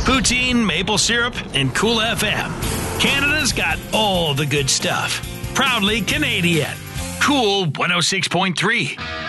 poutine, maple syrup, and Cool FM. Canada's got all the good stuff. Proudly Canadian. Cool 106.3.